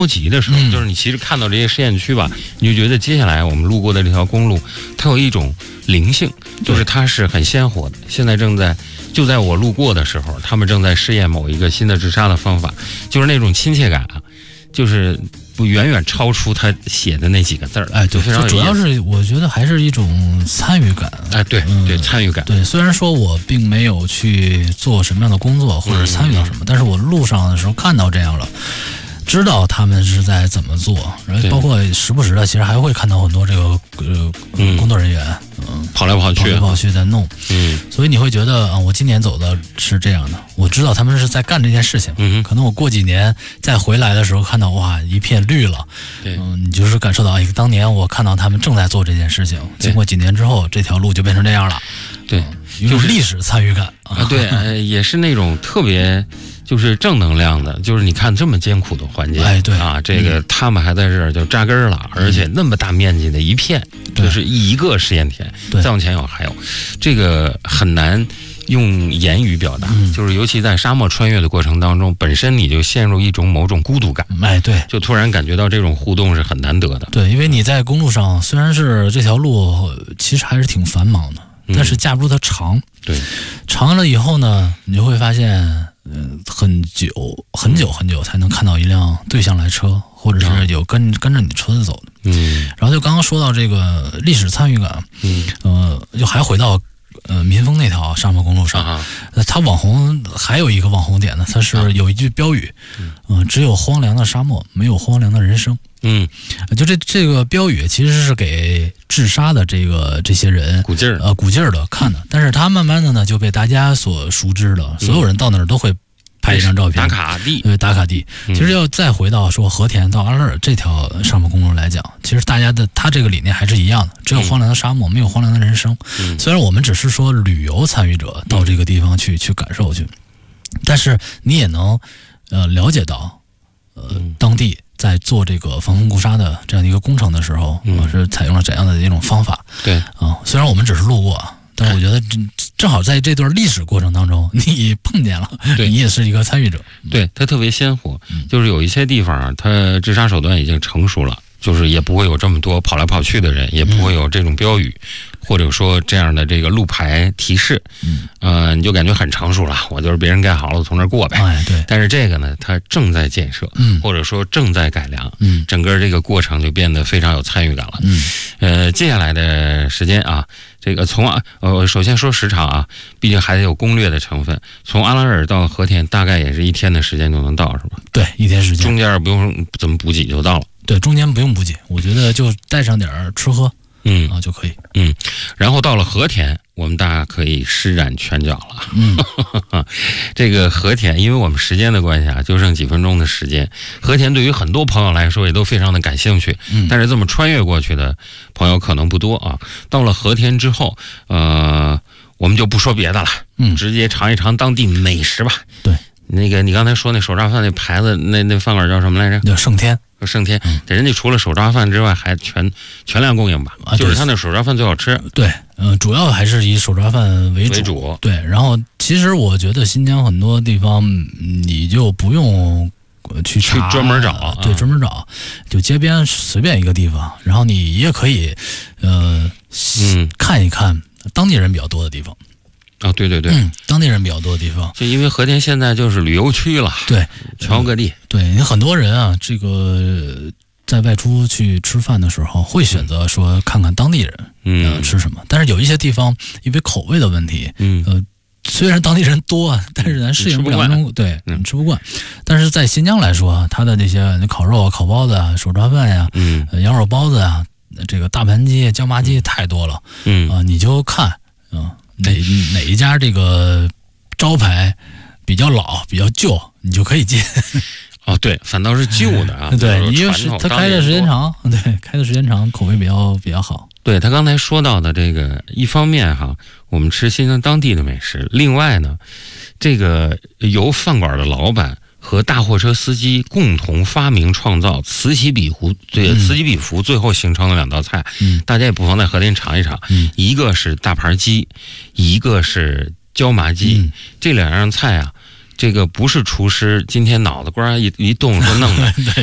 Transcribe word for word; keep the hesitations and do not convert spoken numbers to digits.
着急的时候， 嗯、 就是你其实看到这些试验区吧，你就觉得接下来我们路过的这条公路，它有一种灵性，就是它是很鲜活的。现在正在就在我路过的时候，他们正在试验某一个新的治沙的方法，就是那种亲切感啊，就是不远远超出他写的那几个字儿。 哎，对， 非常有意思。 主要是我觉得还是一种参与感。 哎，对、嗯、对，参与感。 对，虽然说我并没有去做什么样的工作或者参与到什么，嗯、但是我路上的时候看到这样了。知道他们是在怎么做，然后包括时不时的，其实还会看到很多这个呃、嗯、工作人员，嗯， 跑来跑去， 跑来跑去在弄， 嗯， 所以你会觉得啊，我今年走的是这样的，我知道他们是在干这件事情， 嗯， 可能我过几年再回来的时候看到哇一片绿了， 对， 嗯，你就是感受到哎，当年我看到他们正在做这件事情，经过几年之后，这条路就变成这样了， 对， 有种历史参与感啊，对，呃，也是那种特别。就是正能量的，就是你看这么艰苦的环境， 哎，对啊，这个、嗯、他们还在这儿就扎根了，而且那么大面积的一片，嗯、就是一个试验田，再往前有还有，这个很难用言语表达， 嗯、 就是尤其在沙漠穿越的过程当中，本身你就陷入一种某种孤独感， 哎，对， 就突然感觉到这种互动是很难得的， 对，因为你在公路上，虽然是这条路其实还是挺繁忙的， 嗯、 但是架不住它长， 对， 长了以后呢，你就会发现。嗯，很久很久很久才能看到一辆对向来车，或者是有跟跟着你车子走的。 嗯， 然后就刚刚说到这个历史参与感， 嗯， 呃，又还回到呃民丰那条沙漠公路上， 啊， 它网红还有一个网红点呢，它是有一句标语，嗯、呃，只有荒凉的沙漠，没有荒凉的人生。 嗯， 就这这个标语其实是给治沙的这个这些人鼓劲儿呃鼓劲儿的看的，但是他慢慢的呢就被大家所熟知了，所有人到那儿都会拍一张照片， 打卡地， 对，打卡地。其实要再回到说和田到阿勒尔这条沙漠公路来讲，其实大家的他这个理念还是一样的，只有荒凉的沙漠，没有荒凉的人生。 嗯、 虽然我们只是说旅游参与者到这个地方去、嗯、去感受去，但是你也能呃了解到呃、嗯、当地。在做这个防风固沙的这样一个工程的时候， 嗯、 我是采用了怎样的一种方法？ 对啊，虽然我们只是路过，但是我觉得正好在这段历史过程当中，你碰见了，你也是一个参与者。 对，它特别鲜活，就是有一些地方啊，它治沙手段已经成熟了，就是也不会有这么多跑来跑去的人，也不会有这种标语。嗯或者说这样的这个路牌提示， 嗯， 呃，你就感觉很成熟了，我就是别人盖好了从那儿过呗。 哎，对。 但是这个呢，它正在建设， 嗯， 或者说正在改良， 嗯， 整个这个过程就变得非常有参与感了。 嗯， 呃，接下来的时间啊，这个从啊，呃，首先说时长啊，毕竟还得有攻略的成分。从阿拉尔到和田大概也是一天的时间就能到，是吧？ 对，一天时间， 中间不用怎么补给就到了。 对，中间不用补给，我觉得就带上点吃喝。 嗯啊就可以， 嗯，然后到了和田，我们大家可以施展拳脚了。 嗯， 这个和田，因为我们时间的关系啊，就剩几分钟的时间。和田对于很多朋友来说也都非常的感兴趣， 嗯， 但是这么穿越过去的朋友可能不多啊。到了和田之后，呃，我们就不说别的了， 嗯， 直接尝一尝当地美食吧。 对， 那个你刚才说那手抓饭那牌子，那那饭馆叫什么来着？ 叫盛天。 盛天，这人家除了手抓饭之外，还全全量供应吧？ 啊， 就是他那手抓饭最好吃。 对，嗯、呃，主要还是以手抓饭为主。 为主。 对，然后其实我觉得新疆很多地方，你就不用去查， 去专门找， 对，专门找，就街边随便一个地方，然后你也可以，呃， 嗯， 看一看当地人比较多的地方。 啊，对对对、 嗯，当地人比较多的地方， 就因为和田现在就是旅游区了， 对， 全国各地， 对，你很多人啊，这个在外出去吃饭的时候，会选择说看看当地人， 嗯、 呃，吃什么。但是有一些地方因为口味的问题， 嗯， 呃，虽然当地人多啊，但是咱适应不了中，对， 嗯， 吃不惯。但是在新疆来说，它的这些烤肉啊、烤包子啊、手抓饭呀、啊， 嗯、 呃，羊肉包子啊，这个大盘鸡、椒麻鸡太多了， 嗯啊、呃，你就看啊。呃哪哪一家这个招牌比较老、比较旧，你就可以进。 哦，对，反倒是旧的啊。 对，因为是他开的时间长，对，开的时间长，口味比较比较好。 对他刚才说到的这个，一方面哈，我们吃新疆当地的美食；另外呢，这个由饭馆的老板和大货车司机共同发明创造，此起彼伏，对，此起彼伏，最后形成了两道菜。 嗯， 大家也不妨在和田尝一尝。 嗯， 一个是大盘鸡，一个是椒麻鸡。 嗯， 这两样菜啊，这个不是厨师今天脑子瓜一一动说弄的。